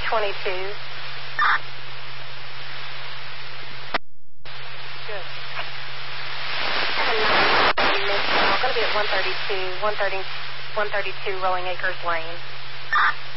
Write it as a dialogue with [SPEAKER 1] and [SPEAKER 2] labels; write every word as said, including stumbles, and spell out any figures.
[SPEAKER 1] twenty-two. Good. I'm going to be at one thirty-two, one thirty, one thirty-two Rolling Acres Lane.